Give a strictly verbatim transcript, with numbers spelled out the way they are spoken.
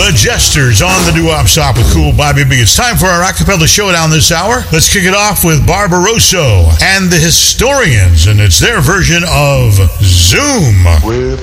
The Jesters on the Doo-Wop Stop with Cool Bobby B. It's time for our acapella showdown this hour. Let's kick it off with Barbarosso and the Historians, and it's their version of Zoom. With